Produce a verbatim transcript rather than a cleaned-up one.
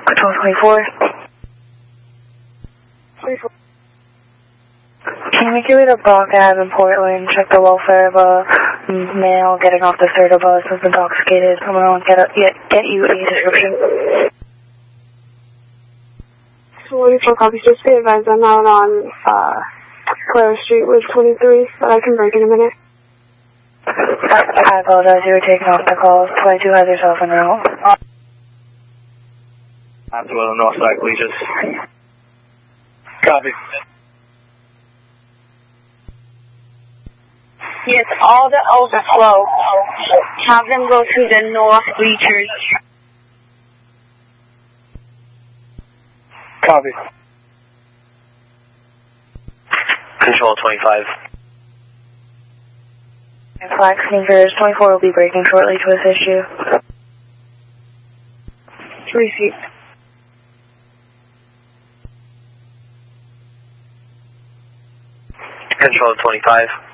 Control twenty-four. twenty-four. Can you make your way to Brock Ave in Portland? Check the welfare of a male getting off the Serta bus who's intoxicated. Someone will get, a, get, get you a description. forty-four copies. Just be advised I'm out on uh, Clara Street with twenty-three, but I can break in a minute. I apologize, you were taken off the call. twenty-two has yourself en route. I'm to the north side, please. Copy. Yes, all the overflow. Have them go to the north bleachers. Copy. Control twenty-five. Flag sneakers, twenty-four will be breaking shortly to assist you. Three feet. Control twenty-five.